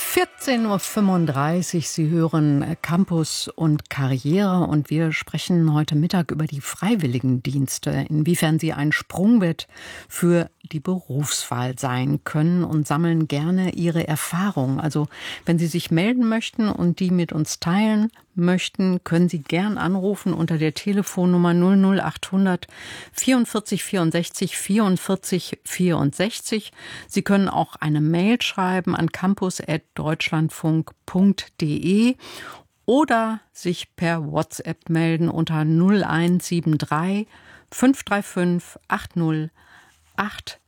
14:35 Uhr, Sie hören Campus und Karriere und wir sprechen heute Mittag über die Freiwilligendienste, inwiefern sie ein Sprungbrett für die Berufswahl sein können und sammeln gerne Ihre Erfahrungen. Also wenn Sie sich melden möchten und die mit uns teilen möchten, können Sie gern anrufen unter der Telefonnummer 00800 44 64 44 64. Sie können auch eine Mail schreiben an campus@deutschlandfunk.de oder sich per WhatsApp melden unter 0173 535 8089.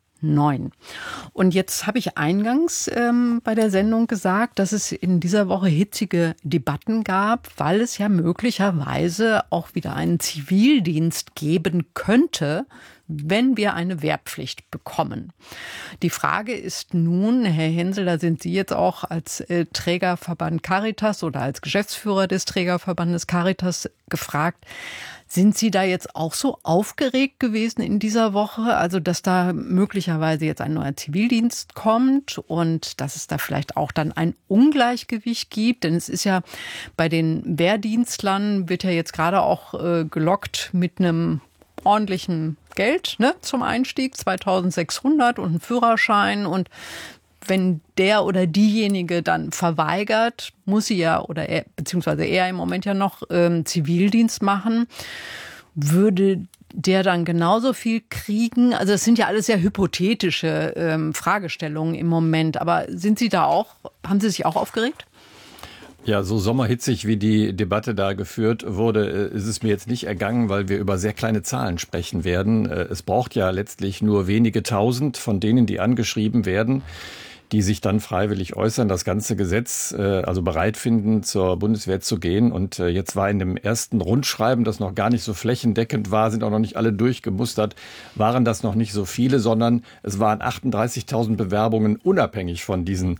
Und jetzt habe ich eingangs bei der Sendung gesagt, dass es in dieser Woche hitzige Debatten gab, weil es ja möglicherweise auch wieder einen Zivildienst geben könnte, wenn wir eine Wehrpflicht bekommen. Die Frage ist nun, Herr Hensel, da sind Sie jetzt auch als Trägerverband Caritas oder als Geschäftsführer des Trägerverbandes Caritas gefragt, sind Sie da jetzt auch so aufgeregt gewesen in dieser Woche? Also, dass da möglicherweise jetzt ein neuer Zivildienst kommt und dass es da vielleicht auch dann ein Ungleichgewicht gibt? Denn es ist ja bei den Wehrdienstlern wird ja jetzt gerade auch gelockt mit einem ordentlichen Geld, ne, zum Einstieg, 2.600 und einen Führerschein. Und wenn der oder diejenige dann verweigert, muss sie ja, oder er, beziehungsweise er im Moment ja noch Zivildienst machen, würde der dann genauso viel kriegen? Also das sind ja alles sehr hypothetische Fragestellungen im Moment. Aber sind Sie da auch, haben Sie sich auch aufgeregt? Ja, so sommerhitzig wie die Debatte da geführt wurde, ist es mir jetzt nicht ergangen, weil wir über sehr kleine Zahlen sprechen werden. Es braucht ja letztlich nur wenige Tausend von denen, die angeschrieben werden, die sich dann freiwillig äußern, das ganze Gesetz also bereit finden, zur Bundeswehr zu gehen. Und jetzt war in dem ersten Rundschreiben, das noch gar nicht so flächendeckend war, sind auch noch nicht alle durchgemustert, waren das noch nicht so viele, sondern es waren 38.000 Bewerbungen unabhängig von diesem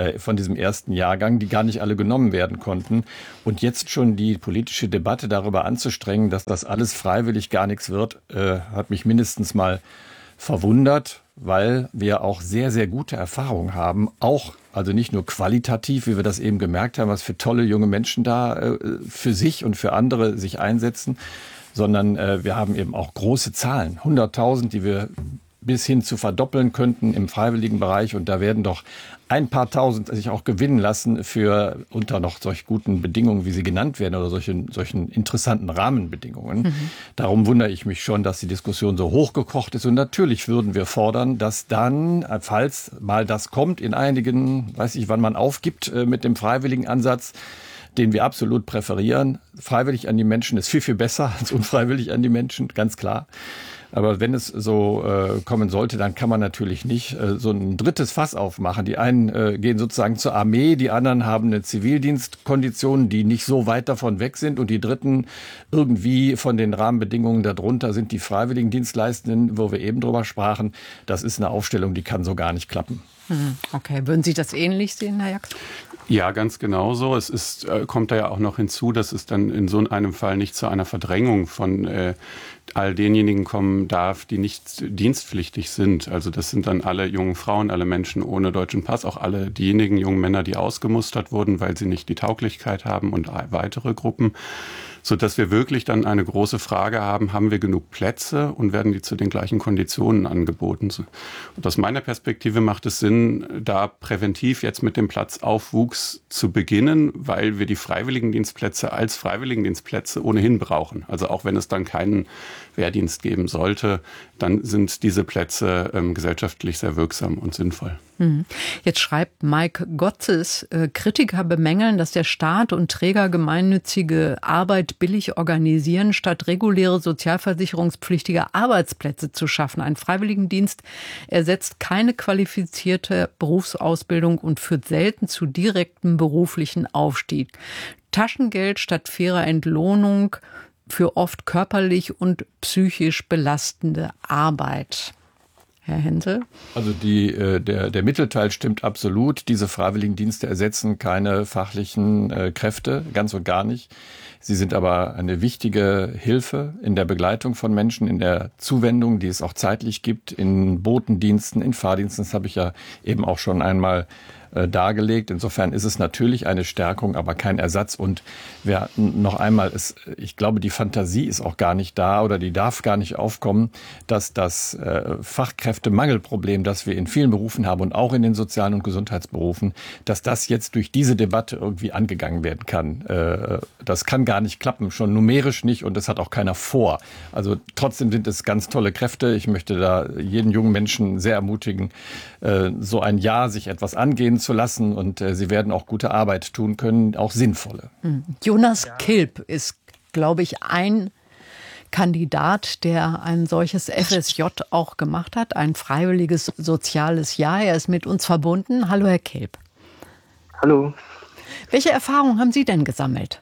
ersten Jahrgang, die gar nicht alle genommen werden konnten. Und jetzt schon die politische Debatte darüber anzustrengen, dass das alles freiwillig gar nichts wird, hat mich mindestens mal verwundert, weil wir auch sehr, sehr gute Erfahrungen haben, auch, also nicht nur qualitativ, wie wir das eben gemerkt haben, was für tolle junge Menschen da für sich und für andere sich einsetzen, sondern wir haben eben auch große Zahlen, 100.000, die wir bis hin zu verdoppeln könnten im freiwilligen Bereich. Und da werden doch ein paar Tausend sich auch gewinnen lassen für unter noch solch guten Bedingungen, wie sie genannt werden, oder solchen interessanten Rahmenbedingungen. Mhm. Darum wundere ich mich schon, dass die Diskussion so hochgekocht ist. Und natürlich würden wir fordern, dass dann, falls mal das kommt, in einigen, weiß ich, wann man aufgibt mit dem freiwilligen Ansatz, den wir absolut präferieren. Freiwillig an die Menschen ist viel, viel besser als unfreiwillig an die Menschen, ganz klar. Aber wenn es so kommen sollte, dann kann man natürlich nicht so ein drittes Fass aufmachen. Die einen gehen sozusagen zur Armee, die anderen haben eine Zivildienstkondition, die nicht so weit davon weg sind. Und die dritten irgendwie von den Rahmenbedingungen darunter sind die Freiwilligendienstleistenden, wo wir eben drüber sprachen. Das ist eine Aufstellung, die kann so gar nicht klappen. Okay, würden Sie das ähnlich sehen, Herr Jax? Ja, ganz genau so. Es kommt da ja auch noch hinzu, dass es dann in so einem Fall nicht zu einer Verdrängung von all denjenigen kommen darf, die nicht dienstpflichtig sind. Also das sind dann alle jungen Frauen, alle Menschen ohne deutschen Pass, auch alle diejenigen jungen Männer, die ausgemustert wurden, weil sie nicht die Tauglichkeit haben und weitere Gruppen. Sodass wir wirklich dann eine große Frage haben wir genug Plätze und werden die zu den gleichen Konditionen angeboten? Und aus meiner Perspektive macht es Sinn, da präventiv jetzt mit dem Platzaufwuchs zu beginnen, weil wir die Freiwilligendienstplätze als Freiwilligendienstplätze ohnehin brauchen. Also auch wenn es dann keinen Wehrdienst geben sollte, dann sind diese Plätze gesellschaftlich sehr wirksam und sinnvoll. Jetzt schreibt Mike Gotzes, Kritiker bemängeln, dass der Staat und Träger gemeinnützige Arbeit billig organisieren, statt reguläre sozialversicherungspflichtige Arbeitsplätze zu schaffen. Ein Freiwilligendienst ersetzt keine qualifizierte Berufsausbildung und führt selten zu direktem beruflichen Aufstieg. Taschengeld statt fairer Entlohnung für oft körperlich und psychisch belastende Arbeit. Herr Hensel? Also der Mittelteil stimmt absolut. Diese Freiwilligendienste ersetzen keine fachlichen Kräfte, ganz und gar nicht. Sie sind aber eine wichtige Hilfe in der Begleitung von Menschen, in der Zuwendung, die es auch zeitlich gibt, in Botendiensten, in Fahrdiensten. Das habe ich ja eben auch schon einmal dargelegt. Insofern ist es natürlich eine Stärkung, aber kein Ersatz. Und noch einmal, ich glaube, die Fantasie ist auch gar nicht da oder die darf gar nicht aufkommen, dass das Fachkräftemangelproblem, das wir in vielen Berufen haben und auch in den sozialen und Gesundheitsberufen, dass das jetzt durch diese Debatte irgendwie angegangen werden kann. Das kann gar nicht klappen, schon numerisch nicht, und das hat auch keiner vor. Also trotzdem sind es ganz tolle Kräfte. Ich möchte da jeden jungen Menschen sehr ermutigen, so ein Jahr sich etwas angehen zu lassen, und sie werden auch gute Arbeit tun können, auch sinnvolle. Jonas Kilp ist, glaube ich, ein Kandidat, der ein solches FSJ auch gemacht hat, ein freiwilliges soziales Jahr. Er ist mit uns verbunden. Hallo, Herr Kilp. Hallo. Welche Erfahrungen haben Sie denn gesammelt?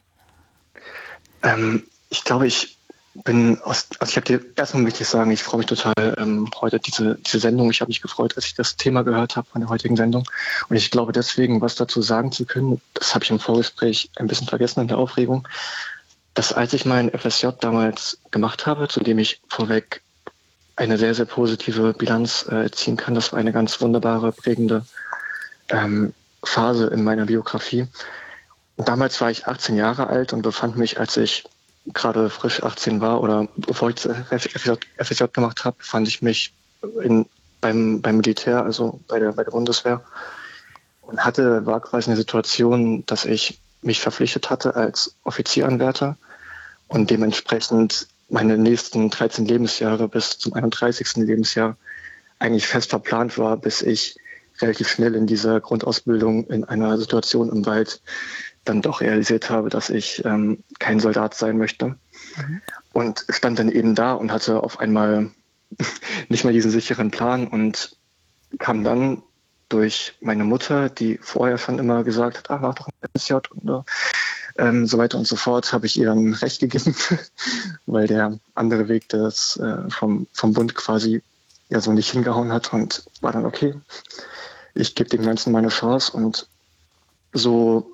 Ich glaube, ich habe dir erstmal wichtig sagen, ich freue mich total heute diese Sendung. Ich habe mich gefreut, als ich das Thema gehört habe von der heutigen Sendung. Und ich glaube deswegen, was dazu sagen zu können, das habe ich im Vorgespräch ein bisschen vergessen in der Aufregung, dass als ich mein FSJ damals gemacht habe, zu dem ich vorweg eine sehr, sehr positive Bilanz ziehen kann, das war eine ganz wunderbare, prägende Phase in meiner Biografie. Und damals war ich 18 Jahre alt und befand mich, als ich gerade frisch 18 war oder bevor ich das FSJ gemacht habe, befand ich mich beim Militär, also bei der Bundeswehr, und war quasi eine Situation, dass ich mich verpflichtet hatte als Offizieranwärter und dementsprechend meine nächsten 13 Lebensjahre bis zum 31. Lebensjahr eigentlich fest verplant war, bis ich relativ schnell in dieser Grundausbildung in einer Situation im Wald dann doch realisiert habe, dass ich kein Soldat sein möchte. Und stand dann eben da und hatte auf einmal nicht mehr diesen sicheren Plan und kam dann durch meine Mutter, die vorher schon immer gesagt hat, mach doch ein FSJ und so weiter und so fort, habe ich ihr dann recht gegeben, weil der andere Weg des vom Bund quasi ja so nicht hingehauen hat, und war dann okay. Ich gebe dem Ganzen meine Chance, und so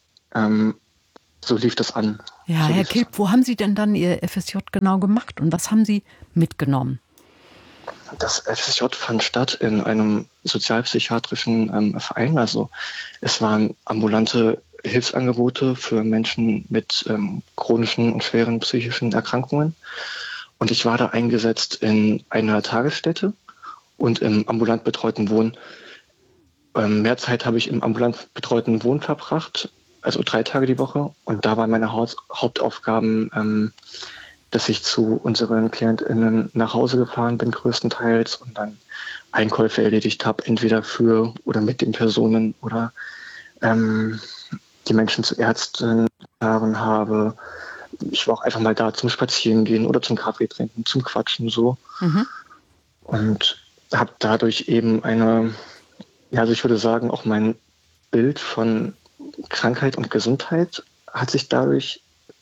lief das an. Ja, Herr Kilp, wo haben Sie denn dann Ihr FSJ genau gemacht und was haben Sie mitgenommen? Das FSJ fand statt in einem sozialpsychiatrischen Verein. Also es waren ambulante Hilfsangebote für Menschen mit chronischen und schweren psychischen Erkrankungen. Und ich war da eingesetzt in einer Tagesstätte und im ambulant betreuten Wohnen. Mehr Zeit habe ich im ambulant betreuten Wohnen verbracht, also 3 Tage die Woche. Und da waren meine Hauptaufgaben, dass ich zu unseren KlientInnen nach Hause gefahren bin, größtenteils, und dann Einkäufe erledigt habe, entweder für oder mit den Personen, oder die Menschen zu Ärzten gefahren habe. Ich war auch einfach mal da zum Spazierengehen oder zum Kaffee trinken, zum Quatschen so. Und habe dadurch eben also ich würde sagen, auch mein Bild von Krankheit und Gesundheit hat sich dadurch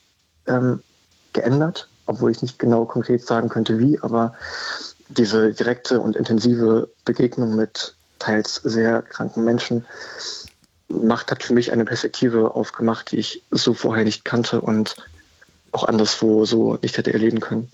geändert, obwohl ich nicht genau konkret sagen könnte, wie, aber diese direkte und intensive Begegnung mit teils sehr kranken Menschen hat für mich eine Perspektive aufgemacht, die ich so vorher nicht kannte und auch anderswo so nicht hätte erleben können.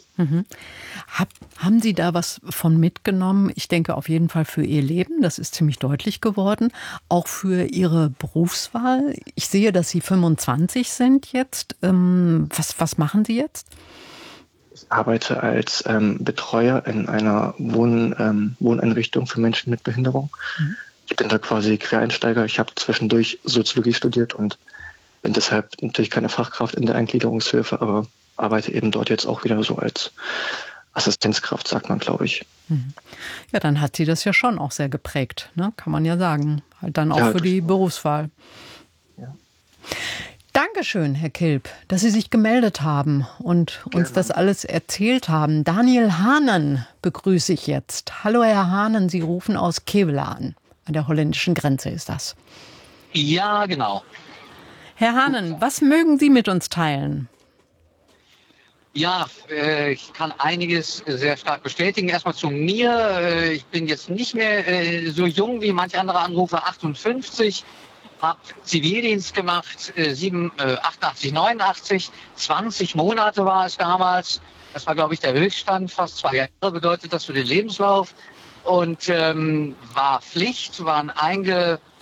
Haben Sie da was von mitgenommen? Ich denke auf jeden Fall für Ihr Leben, das ist ziemlich deutlich geworden. Auch für Ihre Berufswahl. Ich sehe, dass Sie 25 sind jetzt. Was machen Sie jetzt? Ich arbeite als Betreuer in einer Wohneinrichtung für Menschen mit Behinderung. Ich bin da quasi Quereinsteiger. Ich habe zwischendurch Soziologie studiert und bin deshalb natürlich keine Fachkraft in der Eingliederungshilfe, aber arbeite eben dort jetzt auch wieder so als Assistenzkraft, sagt man, glaube ich. Ja, dann hat Sie das ja schon auch sehr geprägt, ne? Kann man ja sagen. Halt dann auch für die Berufswahl. Ja. Dankeschön, Herr Kilp, dass Sie sich gemeldet haben und uns das alles erzählt haben. Daniel Hahnen begrüße ich jetzt. Hallo, Herr Hahnen, Sie rufen aus Kevela an. An der holländischen Grenze ist das. Ja, genau. Herr Hahnen, was mögen Sie mit uns teilen? Ja, ich kann einiges sehr stark bestätigen. Erstmal zu mir. Ich bin jetzt nicht mehr so jung wie manche andere Anrufer, 58. Habe Zivildienst gemacht, 88, 89. 20 Monate war es damals. Das war, glaube ich, der Höchststand. Fast 2 Jahre bedeutet das für den Lebenslauf. Und war Pflicht, waren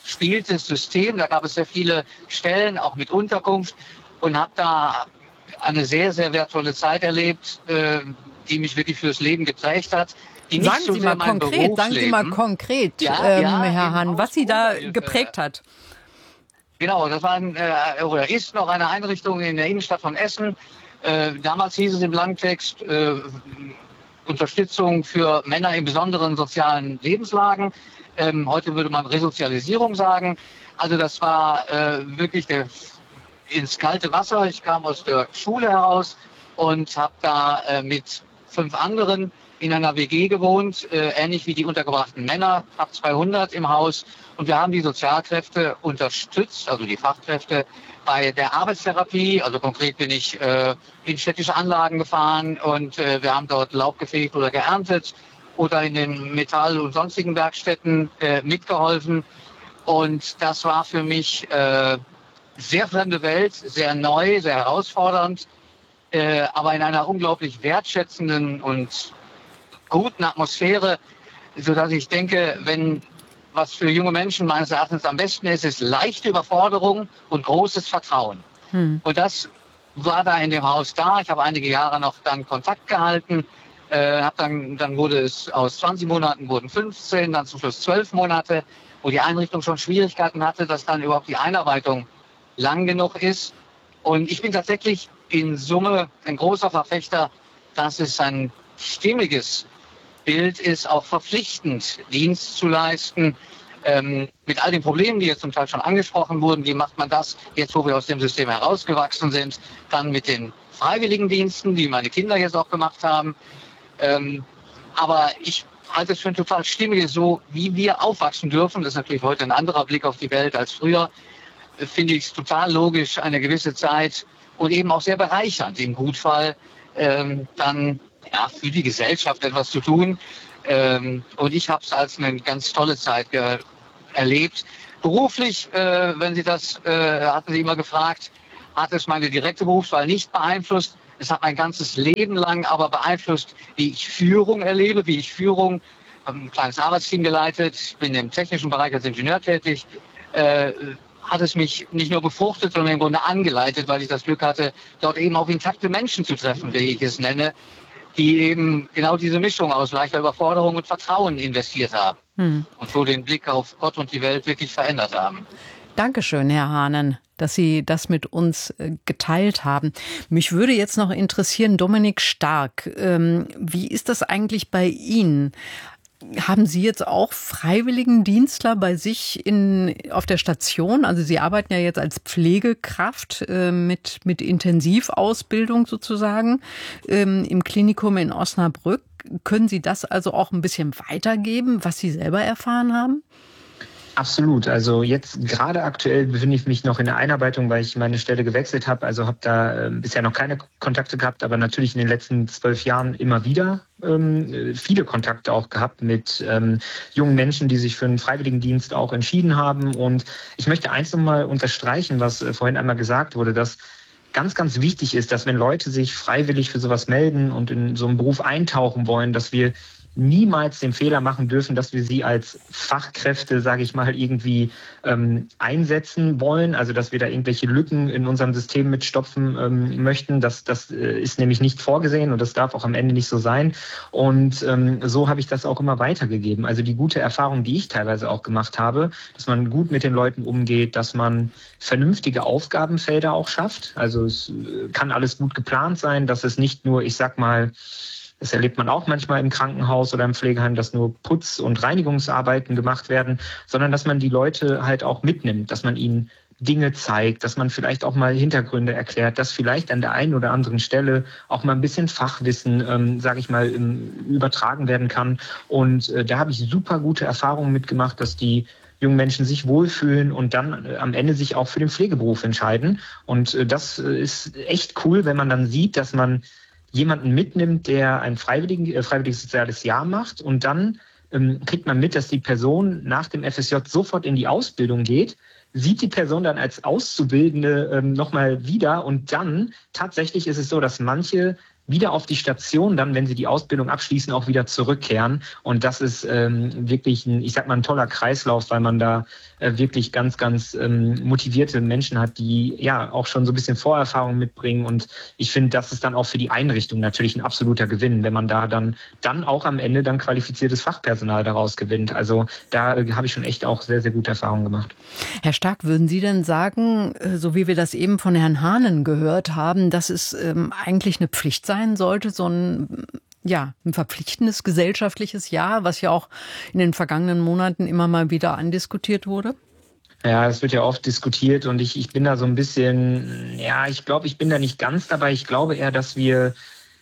verspieltes System. Da gab es sehr viele Stellen, auch mit Unterkunft, und habe da eine sehr, sehr wertvolle Zeit erlebt, die mich wirklich fürs Leben geprägt hat. Sagen Sie mal konkret, Herr Hahn, was Sie da geprägt hat. Genau, das war oder ist noch eine Einrichtung in der Innenstadt von Essen. Damals hieß es im Langtext Unterstützung für Männer in besonderen sozialen Lebenslagen. Heute würde man Resozialisierung sagen. Also das war wirklich ins kalte Wasser. Ich kam aus der Schule heraus und habe da mit 5 anderen in einer WG gewohnt, ähnlich wie die untergebrachten Männer, ab 200 im Haus. Und wir haben die Sozialkräfte unterstützt, also die Fachkräfte, bei der Arbeitstherapie. Also konkret bin ich in städtische Anlagen gefahren und wir haben dort Laub gefegt oder geerntet oder in den Metall- und sonstigen Werkstätten mitgeholfen. Und das war für mich sehr fremde Welt, sehr neu, sehr herausfordernd, aber in einer unglaublich wertschätzenden und guten Atmosphäre, sodass ich denke, was für junge Menschen meines Erachtens am besten ist leichte Überforderung und großes Vertrauen. Und das war da in dem Haus da. Ich habe einige Jahre noch dann Kontakt gehalten. Dann wurde es aus 20 Monaten wurden 15, dann zum Schluss 12 Monate, wo die Einrichtung schon Schwierigkeiten hatte, dass dann überhaupt die Einarbeitung lang genug ist. Und ich bin tatsächlich in Summe ein großer Verfechter, dass es ein stimmiges Bild ist, auch verpflichtend Dienst zu leisten. Mit all den Problemen, die jetzt zum Teil schon angesprochen wurden, wie macht man das jetzt, wo wir aus dem System herausgewachsen sind, dann mit den Freiwilligendiensten, die meine Kinder jetzt auch gemacht haben. Aber ich halte es für ein total stimmiges, so wie wir aufwachsen dürfen. Das ist natürlich heute ein anderer Blick auf die Welt als früher. Finde ich es total logisch, eine gewisse Zeit und eben auch sehr bereichernd im Gutfall dann für die Gesellschaft etwas zu tun. Und ich habe es als eine ganz tolle Zeit erlebt. Beruflich, wenn Sie das hatten Sie immer gefragt, hat es meine direkte Berufswahl nicht beeinflusst. Es hat mein ganzes Leben lang aber beeinflusst, wie ich Führung erlebe, Ich habe ein kleines Arbeitsteam geleitet, ich bin im technischen Bereich als Ingenieur tätig. Hat es mich nicht nur befruchtet, sondern im Grunde angeleitet, weil ich das Glück hatte, dort eben auch intakte Menschen zu treffen, wie ich es nenne, die eben genau diese Mischung aus leichter Überforderung und Vertrauen investiert haben und so den Blick auf Gott und die Welt wirklich verändert haben. Dankeschön, Herr Hahnen, dass Sie das mit uns geteilt haben. Mich würde jetzt noch interessieren, Dominik Stark, wie ist das eigentlich bei Ihnen? Haben Sie jetzt auch Freiwilligendienstler bei sich auf der Station? Also Sie arbeiten ja jetzt als Pflegekraft mit Intensivausbildung sozusagen im Klinikum in Osnabrück. Können Sie das also auch ein bisschen weitergeben, was Sie selber erfahren haben? Absolut. Also jetzt gerade aktuell befinde ich mich noch in der Einarbeitung, weil ich meine Stelle gewechselt habe. Also habe da bisher noch keine Kontakte gehabt, aber natürlich in den letzten 12 Jahren immer wieder viele Kontakte auch gehabt mit jungen Menschen, die sich für einen Freiwilligendienst auch entschieden haben. Und ich möchte eins nochmal unterstreichen, was vorhin einmal gesagt wurde, dass ganz, ganz wichtig ist, dass wenn Leute sich freiwillig für sowas melden und in so einen Beruf eintauchen wollen, dass wir niemals den Fehler machen dürfen, dass wir sie als Fachkräfte, sage ich mal, irgendwie einsetzen wollen. Also dass wir da irgendwelche Lücken in unserem System mitstopfen möchten. Das ist nämlich nicht vorgesehen und das darf auch am Ende nicht so sein. Und so habe ich das auch immer weitergegeben. Also die gute Erfahrung, die ich teilweise auch gemacht habe, dass man gut mit den Leuten umgeht, dass man vernünftige Aufgabenfelder auch schafft. Also es kann alles gut geplant sein, dass es nicht nur, ich sag mal, das erlebt man auch manchmal im Krankenhaus oder im Pflegeheim, dass nur Putz- und Reinigungsarbeiten gemacht werden, sondern dass man die Leute halt auch mitnimmt, dass man ihnen Dinge zeigt, dass man vielleicht auch mal Hintergründe erklärt, dass vielleicht an der einen oder anderen Stelle auch mal ein bisschen Fachwissen, sage ich mal, übertragen werden kann. Und da habe ich super gute Erfahrungen mitgemacht, dass die jungen Menschen sich wohlfühlen und dann am Ende sich auch für den Pflegeberuf entscheiden. Und das ist echt cool, wenn man dann sieht, dass man jemanden mitnimmt, der ein freiwilliges soziales Jahr macht und dann kriegt man mit, dass die Person nach dem FSJ sofort in die Ausbildung geht, sieht die Person dann als Auszubildende nochmal wieder und dann tatsächlich ist es so, dass manche wieder auf die Station dann, wenn sie die Ausbildung abschließen, auch wieder zurückkehren. Und das ist wirklich ein toller Kreislauf, weil man da wirklich ganz, ganz motivierte Menschen hat, die ja auch schon so ein bisschen Vorerfahrung mitbringen. Und ich finde, das ist dann auch für die Einrichtung natürlich ein absoluter Gewinn, wenn man da dann auch am Ende dann qualifiziertes Fachpersonal daraus gewinnt. Also da habe ich schon echt auch sehr, sehr gute Erfahrungen gemacht. Herr Stark, würden Sie denn sagen, so wie wir das eben von Herrn Hahnen gehört haben, dass es eigentlich eine Pflicht sein sollte, so ein verpflichtendes gesellschaftliches Jahr, was ja auch in den vergangenen Monaten immer mal wieder andiskutiert wurde? Ja, es wird ja oft diskutiert und ich bin da so ein bisschen, ich glaube, ich bin da nicht ganz dabei. Ich glaube eher, dass wir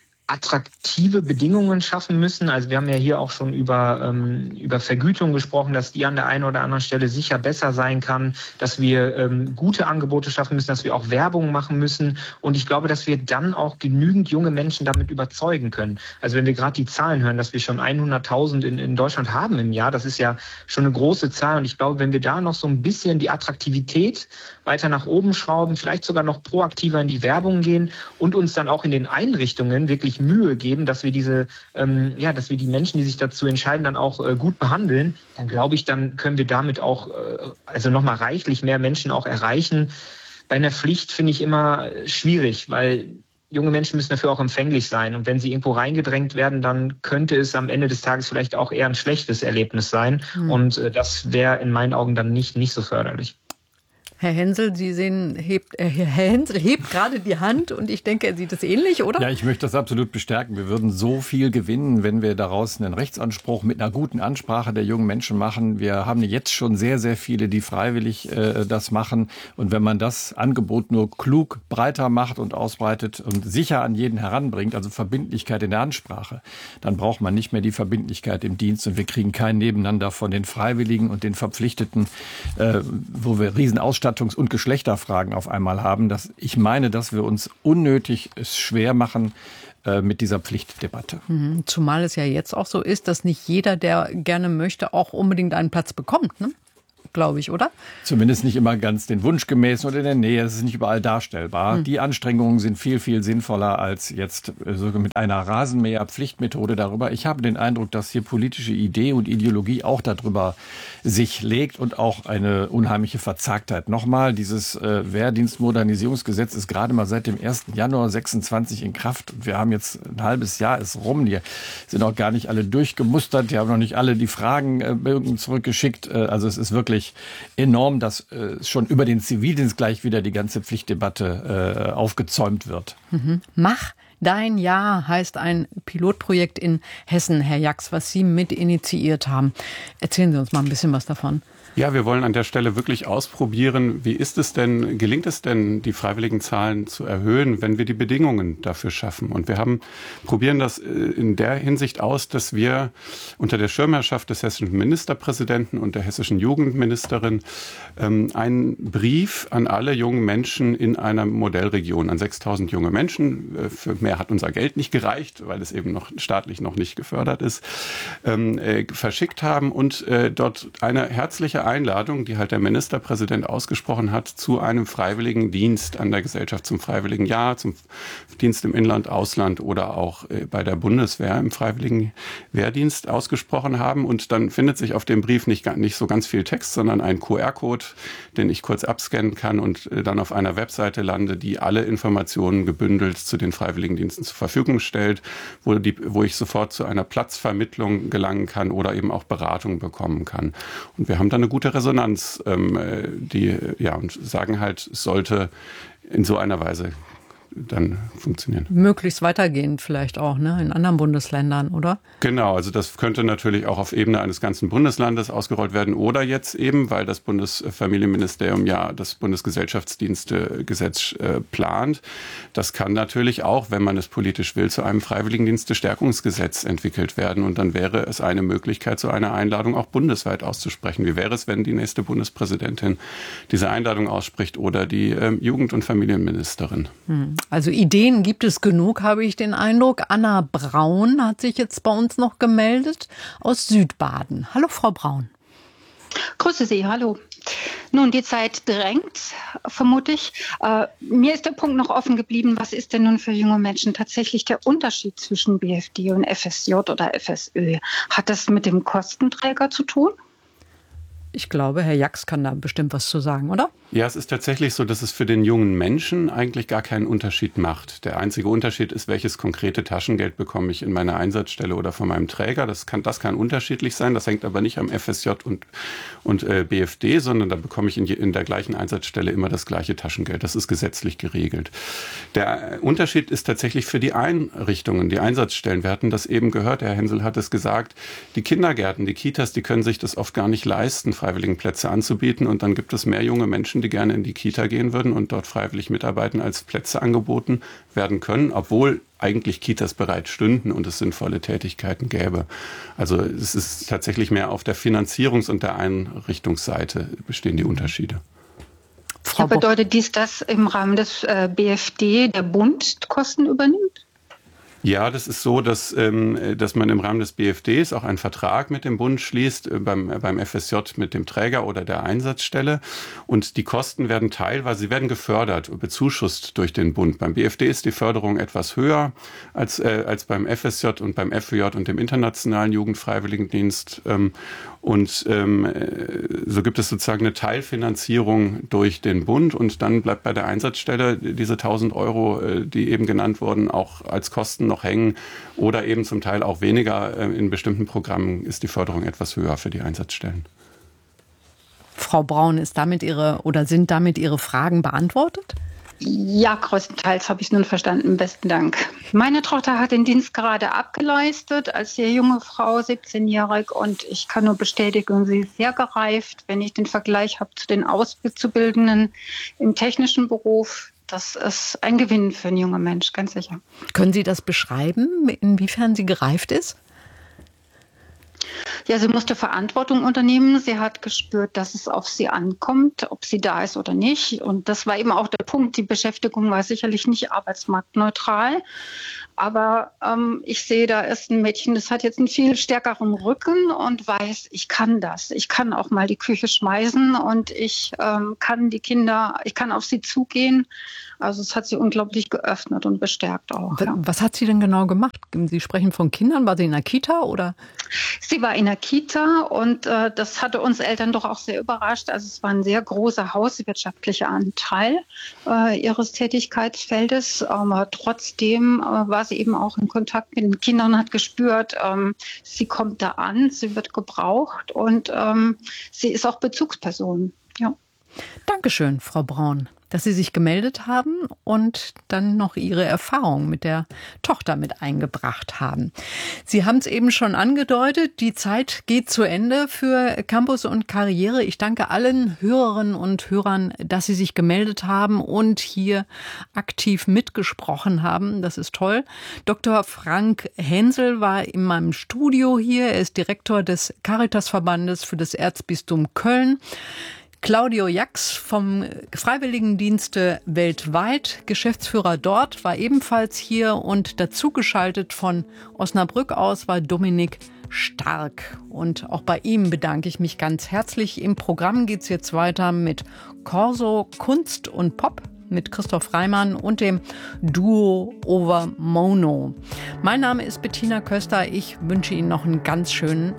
attraktive Bedingungen schaffen müssen. Also wir haben ja hier auch schon über Vergütung gesprochen, dass die an der einen oder anderen Stelle sicher besser sein kann, dass wir gute Angebote schaffen müssen, dass wir auch Werbung machen müssen. Und ich glaube, dass wir dann auch genügend junge Menschen damit überzeugen können. Also wenn wir gerade die Zahlen hören, dass wir schon 100.000 in Deutschland haben im Jahr, das ist ja schon eine große Zahl. Und ich glaube, wenn wir da noch so ein bisschen die Attraktivität weiter nach oben schrauben, vielleicht sogar noch proaktiver in die Werbung gehen und uns dann auch in den Einrichtungen wirklich Mühe geben, dass wir dass wir die Menschen, die sich dazu entscheiden, dann auch gut behandeln, dann glaube ich, dann können wir damit auch nochmal reichlich mehr Menschen auch erreichen. Bei einer Pflicht finde ich immer schwierig, weil junge Menschen müssen dafür auch empfänglich sein. Und wenn sie irgendwo reingedrängt werden, dann könnte es am Ende des Tages vielleicht auch eher ein schlechtes Erlebnis sein. Und das wäre in meinen Augen dann nicht so förderlich. Herr Hensel, Sie sehen, Herr Hensel hebt gerade die Hand und ich denke, er sieht es ähnlich, oder? Ja, ich möchte das absolut bestärken. Wir würden so viel gewinnen, wenn wir daraus einen Rechtsanspruch mit einer guten Ansprache der jungen Menschen machen. Wir haben jetzt schon sehr, sehr viele, die freiwillig das machen. Und wenn man das Angebot nur klug breiter macht und ausbreitet und sicher an jeden heranbringt, also Verbindlichkeit in der Ansprache, dann braucht man nicht mehr die Verbindlichkeit im Dienst und wir kriegen kein Nebeneinander von den Freiwilligen und den Verpflichteten, wo wir riesen Ausstattungs- und Geschlechterfragen auf einmal haben. Ich meine, dass wir uns unnötig es schwer machen mit dieser Pflichtdebatte. Zumal es ja jetzt auch so ist, dass nicht jeder, der gerne möchte, auch unbedingt einen Platz bekommt, ne? Glaube ich, oder? Zumindest nicht immer ganz den Wunsch gemäß oder in der Nähe. Das ist nicht überall darstellbar. Die Anstrengungen sind viel, viel sinnvoller als jetzt so mit einer Rasenmäher-Pflichtmethode darüber. Ich habe den Eindruck, dass hier politische Idee und Ideologie auch darüber sich legt und auch eine unheimliche Verzagtheit. Nochmal, dieses Wehrdienstmodernisierungsgesetz ist gerade mal seit dem 1. Januar 26 in Kraft. Wir haben jetzt ein halbes Jahr ist rum. Die sind auch gar nicht alle durchgemustert. Die haben noch nicht alle die Fragen zurückgeschickt. Also es ist wirklich enorm, dass schon über den Zivildienst gleich wieder die ganze Pflichtdebatte aufgezäumt wird. Mach dein Jahr heißt ein Pilotprojekt in Hessen, Herr Jax, was Sie mit initiiert haben. Erzählen Sie uns mal ein bisschen was davon. Ja, wir wollen an der Stelle wirklich ausprobieren, gelingt es denn, die Freiwilligenzahlen zu erhöhen, wenn wir die Bedingungen dafür schaffen. Und wir probieren das in der Hinsicht aus, dass wir unter der Schirmherrschaft des hessischen Ministerpräsidenten und der hessischen Jugendministerin einen Brief an alle jungen Menschen in einer Modellregion, an 6.000 junge Menschen, für mehr hat unser Geld nicht gereicht, weil es eben noch staatlich noch nicht gefördert ist, verschickt haben und dort eine herzliche Einladung, die halt der Ministerpräsident ausgesprochen hat, zu einem freiwilligen Dienst an der Gesellschaft, zum freiwilligen Jahr, zum Dienst im Inland, Ausland oder auch bei der Bundeswehr im freiwilligen Wehrdienst ausgesprochen haben. Und dann findet sich auf dem Brief nicht so ganz viel Text, sondern ein QR-Code, den ich kurz abscannen kann und dann auf einer Webseite lande, die alle Informationen gebündelt zu den Freiwilligendiensten zur Verfügung stellt, wo ich sofort zu einer Platzvermittlung gelangen kann oder eben auch Beratung bekommen kann. Und wir haben dann eine gute Resonanz, und sagen halt, es sollte in so einer Weise dann funktionieren. Möglichst weitergehend vielleicht auch, ne? In anderen Bundesländern, oder? Genau, also das könnte natürlich auch auf Ebene eines ganzen Bundeslandes ausgerollt werden oder jetzt eben, weil das Bundesfamilienministerium ja das Bundesgesellschaftsdienstegesetz plant. Das kann natürlich auch, wenn man es politisch will, zu einem Freiwilligendienstestärkungsgesetz entwickelt werden und dann wäre es eine Möglichkeit, so eine Einladung auch bundesweit auszusprechen. Wie wäre es, wenn die nächste Bundespräsidentin diese Einladung ausspricht oder die Jugend- und Familienministerin? Also Ideen gibt es genug, habe ich den Eindruck. Anna Braun hat sich jetzt bei uns noch gemeldet aus Südbaden. Hallo, Frau Braun. Grüße Sie, hallo. Nun, die Zeit drängt, vermute ich. Mir ist der Punkt noch offen geblieben, was ist denn nun für junge Menschen tatsächlich der Unterschied zwischen BFD und FSJ oder FSÖ? Hat das mit dem Kostenträger zu tun? Ich glaube, Herr Jax kann da bestimmt was zu sagen, oder? Ja, es ist tatsächlich so, dass es für den jungen Menschen eigentlich gar keinen Unterschied macht. Der einzige Unterschied ist, welches konkrete Taschengeld bekomme ich in meiner Einsatzstelle oder von meinem Träger. Das kann unterschiedlich sein. Das hängt aber nicht am FSJ und BFD, sondern da bekomme ich in der gleichen Einsatzstelle immer das gleiche Taschengeld. Das ist gesetzlich geregelt. Der Unterschied ist tatsächlich für die Einrichtungen, die Einsatzstellen. Wir hatten das eben gehört, Herr Hensel hat es gesagt, die Kindergärten, die Kitas, die können sich das oft gar nicht leisten, Freiwilligenplätze anzubieten. Und dann gibt es mehr junge Menschen, die gerne in die Kita gehen würden und dort freiwillig mitarbeiten, als Plätze angeboten werden können, obwohl eigentlich Kitas bereit stünden und es sinnvolle Tätigkeiten gäbe. Also es ist tatsächlich mehr auf der Finanzierungs- und der Einrichtungsseite bestehen die Unterschiede. Ja, bedeutet dies, dass im Rahmen des BFD der Bund Kosten übernimmt? Ja, das ist so, dass man im Rahmen des BFDs auch einen Vertrag mit dem Bund schließt, beim FSJ mit dem Träger oder der Einsatzstelle. Und die Kosten werden teilweise, sie werden gefördert, bezuschusst durch den Bund. Beim BFD ist die Förderung etwas höher als beim FSJ und beim FÖJ und dem Internationalen Jugendfreiwilligendienst. So gibt es sozusagen eine Teilfinanzierung durch den Bund und dann bleibt bei der Einsatzstelle diese 1.000 €, die eben genannt wurden, auch als Kosten noch hängen oder eben zum Teil auch weniger. In bestimmten Programmen ist die Förderung etwas höher für die Einsatzstellen. Frau Braun, sind damit Ihre Fragen beantwortet? Ja, größtenteils habe ich es nun verstanden. Besten Dank. Meine Tochter hat den Dienst gerade abgeleistet als sehr junge Frau, 17-jährig. Und ich kann nur bestätigen, sie ist sehr gereift. Wenn ich den Vergleich habe zu den Auszubildenden im technischen Beruf, das ist ein Gewinn für einen jungen Mensch, ganz sicher. Können Sie das beschreiben, inwiefern sie gereift ist? Ja, sie musste Verantwortung unternehmen. Sie hat gespürt, dass es auf sie ankommt, ob sie da ist oder nicht. Und das war eben auch der Punkt. Die Beschäftigung war sicherlich nicht arbeitsmarktneutral. Aber ich sehe, da ist ein Mädchen, das hat jetzt einen viel stärkeren Rücken und weiß, ich kann das. Ich kann auch mal die Küche schmeißen und ich kann auf sie zugehen. Also es hat sie unglaublich geöffnet und bestärkt auch. Ja. Was hat sie denn genau gemacht? Sie sprechen von Kindern. War sie in der Kita oder? Sie war in der Kita und das hatte uns Eltern doch auch sehr überrascht. Also es war ein sehr großer hauswirtschaftlicher Anteil ihres Tätigkeitsfeldes. Aber trotzdem war sie eben auch in Kontakt mit den Kindern und hat gespürt, sie kommt da an, sie wird gebraucht und sie ist auch Bezugsperson. Ja. Dankeschön, Frau Braun, dass Sie sich gemeldet haben und dann noch Ihre Erfahrung mit der Tochter mit eingebracht haben. Sie haben es eben schon angedeutet, die Zeit geht zu Ende für Campus und Karriere. Ich danke allen Hörerinnen und Hörern, dass Sie sich gemeldet haben und hier aktiv mitgesprochen haben. Das ist toll. Dr. Frank Hensel war in meinem Studio hier. Er ist Direktor des Caritasverbandes für das Erzbistum Köln. Claudio Jax vom Freiwilligendienste weltweit, Geschäftsführer dort, war ebenfalls hier und dazugeschaltet von Osnabrück aus war Dominik Stark. Und auch bei ihm bedanke ich mich ganz herzlich. Im Programm geht es jetzt weiter mit Corso Kunst und Pop mit Christoph Reimann und dem Duo Over Mono. Mein Name ist Bettina Köster. Ich wünsche Ihnen noch einen ganz schönen